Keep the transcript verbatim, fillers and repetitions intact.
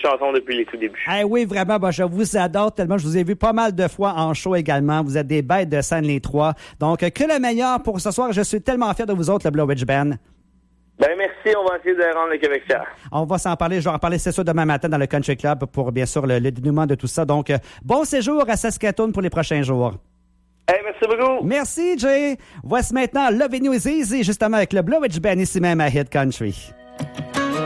chansons depuis les tout débuts. Eh oui, vraiment, ben, je vous adore tellement. Je vous ai vu pas mal de fois en show également. Vous êtes des bêtes de scène, les trois. Donc, que le meilleur pour ce soir. Je suis tellement fier de vous autres, le Blair Witch Band. Ben merci, on va essayer de rendre le Québec fier. On va s'en parler. Je vais en parler, c'est sûr, demain matin dans le Country Club pour, bien sûr, le, le dénouement de tout ça. Donc, euh, bon séjour à Saskatoon pour les prochains jours. Hey, merci beaucoup. Merci, Jay. Voici maintenant Loving You Is Easy, justement, avec le Blair Witch Band ici même à Hit Country.